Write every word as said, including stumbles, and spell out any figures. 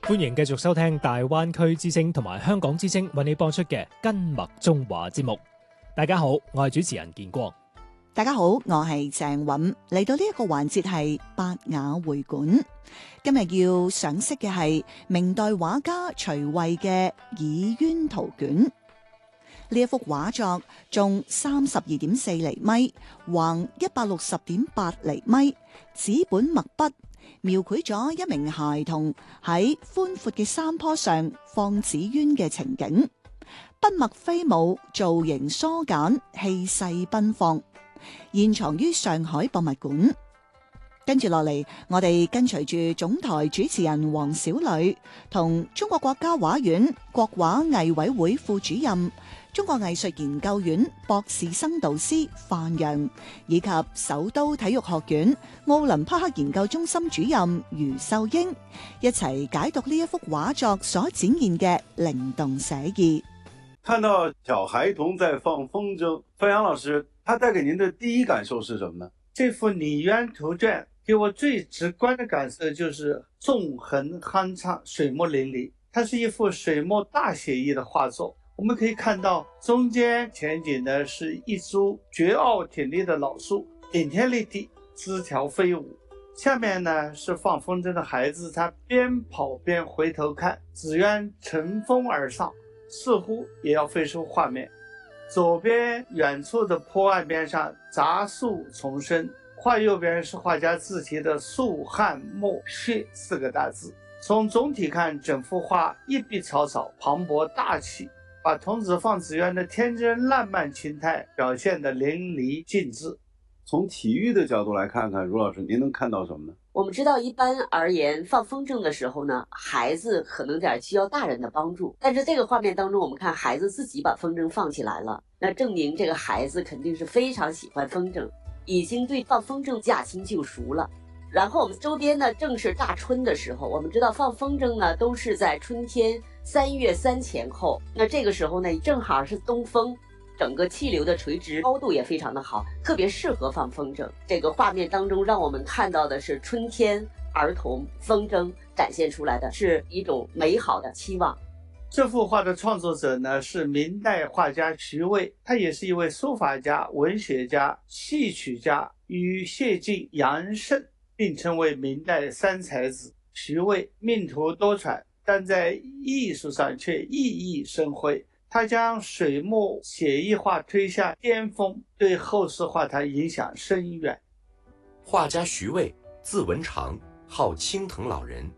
歡迎繼續收聽大灣區之聲同埋香港之聲為你播出嘅跟麥中華節目。大家好，我係主持人建光。 大家好，我係鄭韻。嚟到呢一個環節係百雅會館，今日要賞識嘅係明代畫家徐渭嘅《倚鴛圖卷》。呢一幅畫作重三十二點四厘米，橫一百六十點八厘米，紙本墨筆，描繪咗一名孩童喺寬闊嘅山坡上放紙鳶嘅情景，筆墨飛舞，造型疏簡，氣勢奔放，現藏於上海博物館。跟住落嚟，我哋跟隨住總台主持人黃小磊，同中國國家畫院國畫藝委會副主任、中國藝術研究院博士生導師范陽，以及首都體育學院奧林匹克研究中心主任余秀英，一齊解讀呢一幅畫作所展現嘅靈動寫意。 看到小孩童在放風箏，范陽老師，他帶給您的第一感受是什麼呢？ 這幅《倚鴛圖卷》給我最直觀的感受就是縱橫酣暢，水墨淋漓。它是一幅水墨大寫意的畫作。我們可以看到中間前景呢是一株絕傲挺立的老樹，頂天立地，枝條飛舞。下面呢是放風箏的孩子，他邊跑邊回頭看，紙鳶乘風而上，似乎也要飛出畫面。左邊遠處的坡岸邊上雜樹叢生，畫右邊是畫家自題的樹漢墨血四個大字。從總體看，整幅畫一筆草草，磅礴大氣，把童子放紙鳶的天真爛漫情態表現得淋漓盡致。 從體育的角度來看看，茹老師您能看到什麼呢？ 我們知道一般而言，放風箏的時候呢，孩子可能點需要大人的幫助，但是這個畫面當中，我們看孩子自己把風箏放起來了，那證明這個孩子肯定是非常喜歡風箏，已經對放風箏駕輕就熟了。然後我們周邊呢正是大春的時候，我們知道放風箏呢都是在春天三月三前後，那這個時候呢正好是東風，整個氣流的垂直高度也非常的好，特別適合放風箏。這個畫面當中讓我們看到的是春天兒童風箏展現出來的是一種美好的期望。 這幅畫的創作者呢是明代畫家徐渭，他也是一位書法家、文學家、戲曲家，與謝晉、楊慎並稱為明代三才子。徐渭命途多舛，但在藝術上卻熠熠生輝。他將水墨寫意畫推向巔峰，對後世畫壇影響深遠。 畫家徐渭，字文長，號青藤老人，